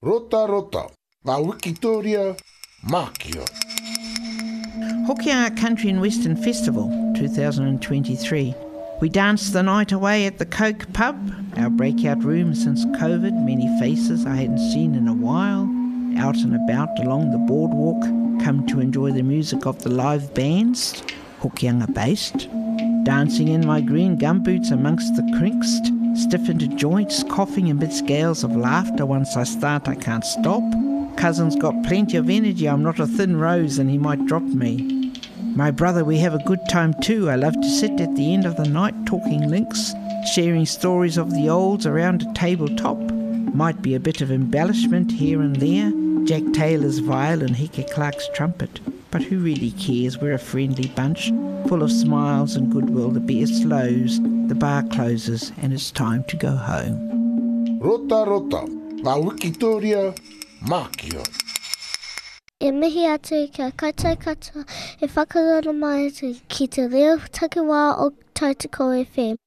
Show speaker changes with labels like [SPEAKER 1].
[SPEAKER 1] Rota rota, la Wikitoria, Makio.
[SPEAKER 2] Hokianga Country and Western Festival 2023. We danced the night away at the Coke Pub, our breakout room since COVID, many faces I hadn't seen in a while, out and about along the boardwalk, come to enjoy the music of the live bands, Hokianga based, dancing in my green gumboots amongst the crinks, stiff into joints, coughing amidst gales of laughter. Once I start I can't stop. Cousin's got plenty of energy, I'm not a thin rose and he might drop me. My brother, we have a good time too. I love to sit at the end of the night talking links, sharing stories of the olds around a tabletop. Might be a bit of embellishment here and there, Jack Taylor's violin, Heke Clark's trumpet. But who really cares? We're a friendly bunch, full of smiles and goodwill. The beer slows, the bar closes, and it's time to go home.
[SPEAKER 1] Rota rota, la Wikitoria, Makio.
[SPEAKER 3] E mihi atu kia koutou katoa e whakarora mai atu ki te reo takiwā o Tautoko FM.